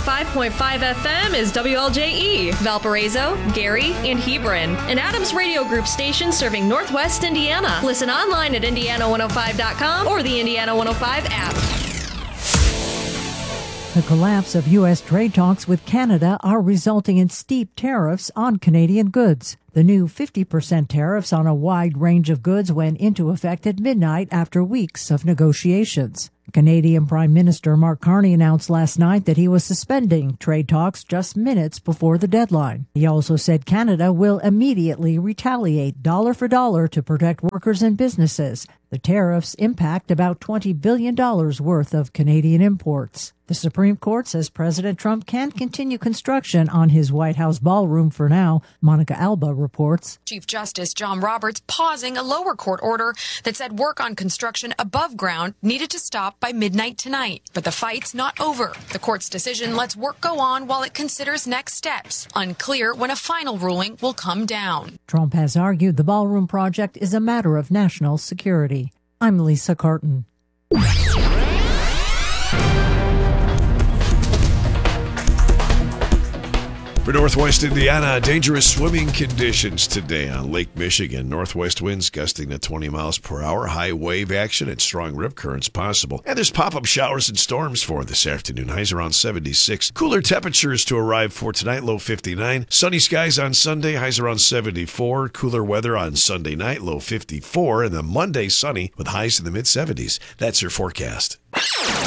105.5 FM is WLJE, Valparaiso, Gary, and Hebron, an Adams Radio Group station serving Northwest Indiana. Listen online at Indiana105.com or the Indiana 105 app. The collapse of U.S. trade talks with Canada are resulting in steep tariffs on Canadian goods. The new 50% tariffs on a wide range of goods went into effect at midnight after weeks of negotiations. Canadian Prime Minister Mark Carney announced last night that he was suspending trade talks just minutes before the deadline. He also said Canada will immediately retaliate dollar for dollar to protect workers and businesses. The tariffs impact about $20 billion worth of Canadian imports. The Supreme Court says President Trump can continue construction on his White House ballroom for now. Monica Alba reports. Chief Justice John Roberts pausing a lower court order that said work on construction above ground needed to stop by midnight tonight. But the fight's not over. The court's decision lets work go on while it considers next steps. Unclear when a final ruling will come down. Trump has argued the ballroom project is a matter of national security. I'm Lisa Carton. For Northwest Indiana, dangerous swimming conditions today on Lake Michigan. Northwest winds gusting to 20 miles per hour, high wave action, and strong rip currents possible. And there's pop-up showers and storms for this afternoon. Highs around 76. Cooler temperatures to arrive for tonight, low 59. Sunny skies on Sunday, highs around 74. Cooler weather on Sunday night, low 54. And then Monday, sunny with highs in the mid-70s. That's your forecast.